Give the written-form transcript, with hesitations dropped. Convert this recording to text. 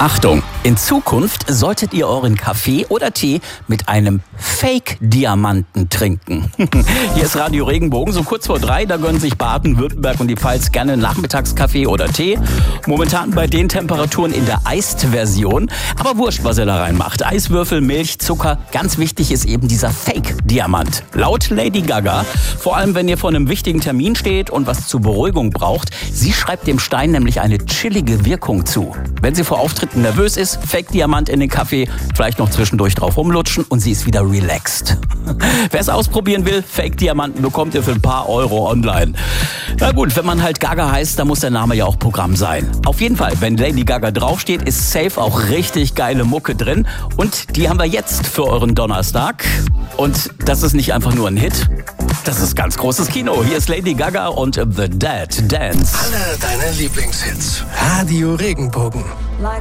Achtung, in Zukunft solltet ihr euren Kaffee oder Tee mit einem Fake-Diamanten trinken. Hier ist Radio Regenbogen, so kurz vor 3, da gönnen sich Baden-Württemberg und die Pfalz gerne Nachmittagskaffee oder Tee. Momentan bei den Temperaturen in der Iced-Version. Aber wurscht, was ihr da reinmacht. Eiswürfel, Milch, Zucker. Ganz wichtig ist eben dieser Fake-Diamant. Laut Lady Gaga, vor allem wenn ihr vor einem wichtigen Termin steht und was zur Beruhigung braucht, sie schreibt dem Stein nämlich eine chillige Wirkung zu. Wenn sie vor Auftritten nervös ist, Fake-Diamant in den Kaffee, vielleicht noch zwischendurch drauf rumlutschen und sie ist wieder relaxed. Wer es ausprobieren will, Fake-Diamanten bekommt ihr für ein paar Euro online. Na gut, wenn man halt Gaga heißt, dann muss der Name ja auch Programm sein. Auf jeden Fall, wenn Lady Gaga draufsteht, ist safe auch richtig geile Mucke drin. Und die haben wir jetzt für euren Donnerstag. Und das ist nicht einfach nur ein Hit, das ist ganz großes Kino. Hier ist Lady Gaga und The Dead Dance. Alle deine Lieblingshits. Radio Regenbogen. Like